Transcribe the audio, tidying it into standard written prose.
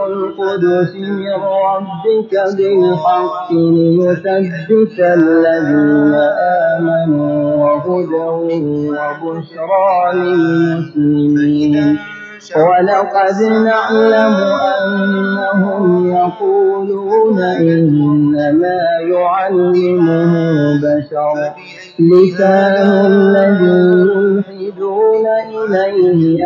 القدس من ربك بالحق ليثبت الذين آمنوا وهدى وبشرى للمسلمين. ولقد نعلم أنهم يقولون إنما يعلمه بشر لسان الذي يلحدون إليه